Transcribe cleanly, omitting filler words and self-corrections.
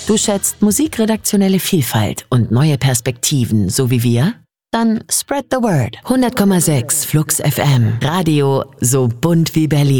Du schätzt musikredaktionelle Vielfalt und neue Perspektiven, so wie wir? Dann spread the word. 100,6 Flux FM. Radio so bunt wie Berlin.